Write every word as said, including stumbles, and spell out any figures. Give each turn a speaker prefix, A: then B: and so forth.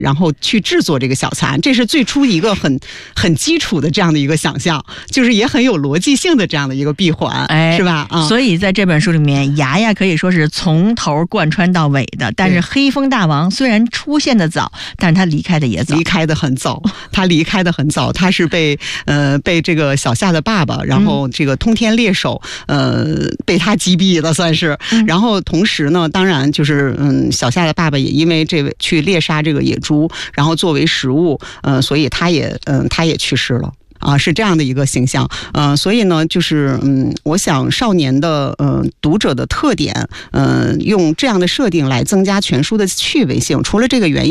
A: 然后去制作这个小餐，这是最初一个很很基础的这样的一个想象，就是也很有逻辑性的这样的一个闭环，哎，是吧？啊、嗯，
B: 所以在这本书里面，牙牙可以说是从头贯穿到尾的。但是黑风大王虽然出现的早，但是他离开的也早，
A: 离开的很早，他离开的很早，他是被呃被这个小夏的爸爸，然后这个通天猎手呃被他击毙的算是，嗯、然后同时呢，当然就是嗯小夏的爸爸也因为这位去猎杀这个野猪。然后作为食物，呃，所以他也，嗯、呃，他也去世了。啊，是这样的一个形象，呃，所以呢，就是嗯，我想少年的呃读者的特点，嗯、呃，用这样的设定来增加全书的趣味性。除了这个原因。